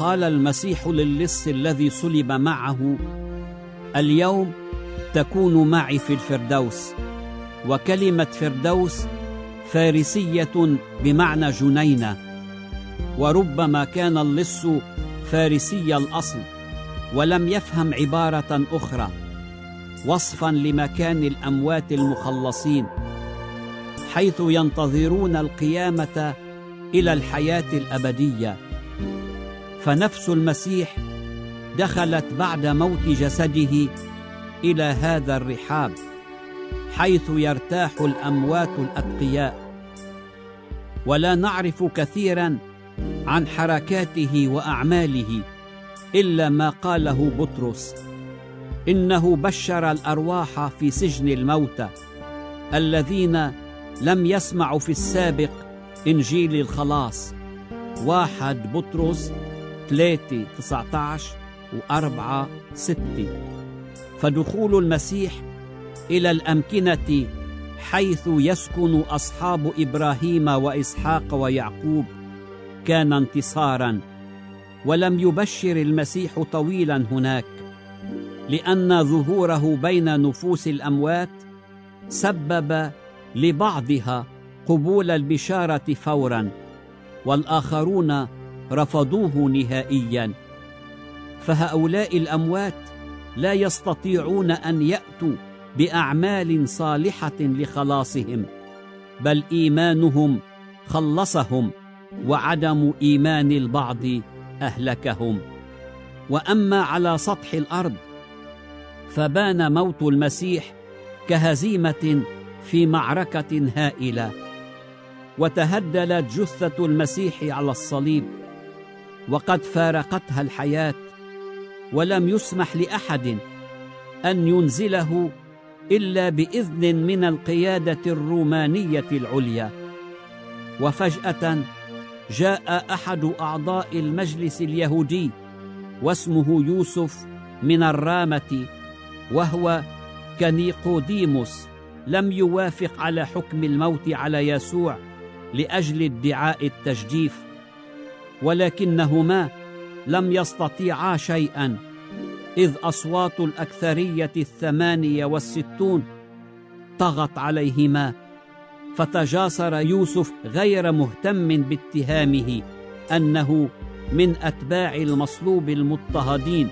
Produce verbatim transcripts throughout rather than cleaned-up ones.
قال المسيح للص الذي صلب معه: اليوم تكون معي في الفردوس. وكلمة فردوس فارسية بمعنى جنينة، وربما كان اللص فارسي الأصل ولم يفهم عبارة أخرى وصفا لمكان الأموات المخلصين، حيث ينتظرون القيامة إلى الحياة الأبدية. فنفس المسيح دخلت بعد موت جسده إلى هذا الرحاب، حيث يرتاح الأموات الأتقياء. ولا نعرف كثيرا عن حركاته وأعماله إلا ما قاله بطرس: إنه بشر الأرواح في سجن الموتى الذين لم يسمعوا في السابق إنجيل الخلاص. واحد بطرس ثلاثة تسعة عشر وأربعة ستة. فدخول المسيح إلى الأمكنة حيث يسكن أصحاب إبراهيم وإسحاق ويعقوب كان انتصارا، ولم يبشر المسيح طويلا هناك، لأن ظهوره بين نفوس الأموات سبب لبعضها قبول البشارة فورا، والآخرون رفضوه نهائيا. فهؤلاء الأموات لا يستطيعون أن يأتوا بأعمال صالحة لخلاصهم، بل إيمانهم خلصهم، وعدم إيمان البعض أهلكهم. وأما على سطح الأرض فبان موت المسيح كهزيمة في معركة هائلة، وتهدلت جثة المسيح على الصليب وقد فارقتها الحياة، ولم يسمح لأحد أن ينزله إلا بإذن من القيادة الرومانية العليا. وفجأة جاء أحد أعضاء المجلس اليهودي واسمه يوسف من الرامة، وهو كنيقوديموس، لم يوافق على حكم الموت على يسوع لأجل ادعاء التجديف، ولكنهما لم يستطيعا شيئا، إذ أصوات الأكثرية الثمانية والستون طغت عليهما. فتجاسر يوسف غير مهتم باتهامه أنه من أتباع المصلوب المضطهدين،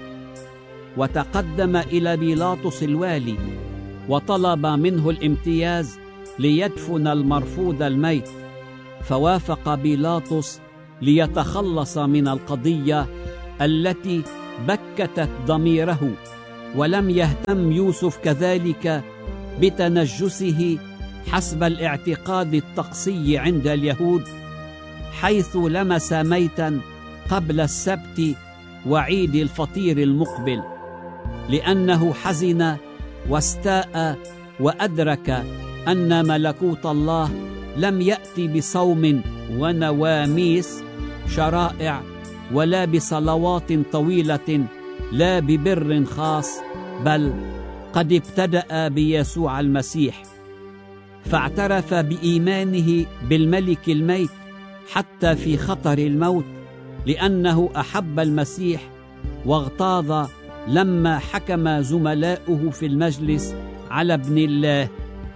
وتقدم إلى بيلاطس الوالي وطلب منه الامتياز ليدفن المرفوض الميت. فوافق بيلاطس ليتخلص من القضية التي بكتت ضميره، ولم يهتم يوسف كذلك بتنجسه حسب الاعتقاد الطقسي عند اليهود، حيث لمس ميتا قبل السبت وعيد الفطير المقبل، لأنه حزن واستاء وأدرك أن ملكوت الله لم يأتي بصوم ونواميس شرائع، ولا بصلوات طويلة، لا ببر خاص، بل قد ابتدأ بيسوع المسيح. فاعترف بإيمانه بالملك الميت حتى في خطر الموت، لأنه أحب المسيح، واغتاظ لما حكم زملاؤه في المجلس على ابن الله.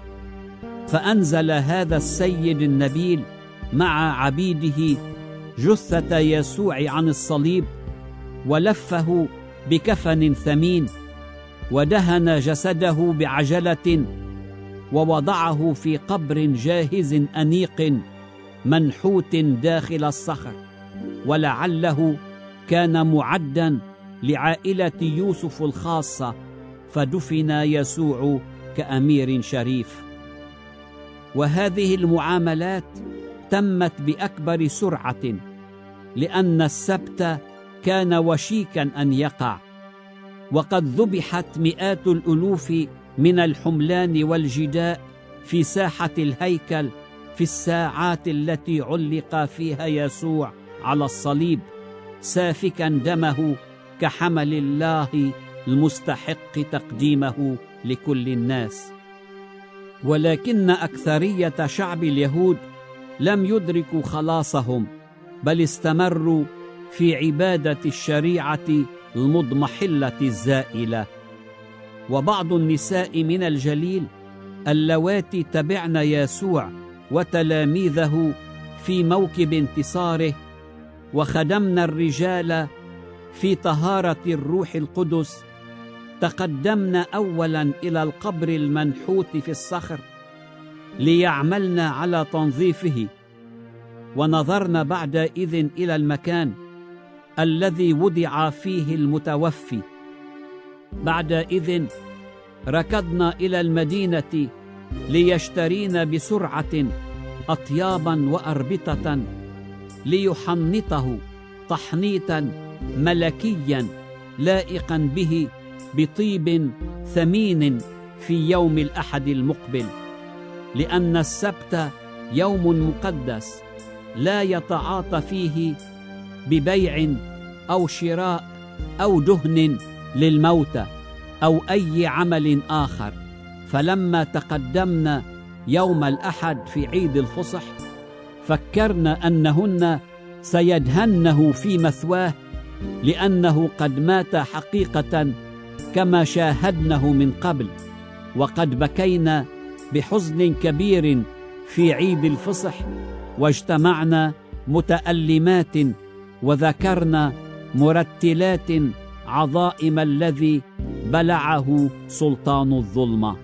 فأنزل هذا السيد النبيل مع عبيده جثة يسوع عن الصليب، ولفه بكفن ثمين، ودهن جسده بعجلة، ووضعه في قبر جاهز أنيق منحوت داخل الصخر، ولعله كان معدا لعائلة يوسف الخاصة، فدفن يسوع كأمير شريف. وهذه المعاملات تمت بأكبر سرعة، لأن السبت كان وشيكا أن يقع، وقد ذبحت مئات الألوف من الحملان والجداء في ساحة الهيكل في الساعات التي علق فيها يسوع على الصليب، سافكا دمه كحمل الله المستحق تقديمه لكل الناس. ولكن أكثرية شعب اليهود لم يدركوا خلاصهم، بل استمروا في عبادة الشريعة المضمحلة الزائلة. وبعض النساء من الجليل اللواتي تبعن يسوع وتلاميذه في موكب انتصاره، وخدمن الرجال في طهارة الروح القدس، تقدمن أولا إلى القبر المنحوت في الصخر ليعملن على تنظيفه، ونظرن بعدئذ إلى المكان الذي وضع فيه المتوفي. بعدئذ ركضنا إلى المدينة ليشترين بسرعة أطيابا وأربطة ليحنطه تحنيطا ملكيا لائقا به بطيب ثمين في يوم الأحد المقبل، لأن السبت يوم مقدس لا يتعاطى فيه ببيع أو شراء أو دهن للموتى أو أي عمل آخر. فلما تقدمنا يوم الأحد في عيد الفصح فكرنا أنهن سيدهنه في مثواه، لأنه قد مات حقيقة كما شاهدنه من قبل. وقد بكينا بحزن كبير في عيد الفصح، واجتمعنا متألمات وذكرنا مرتلات عظائم الذي بلعه سلطان الظلمة.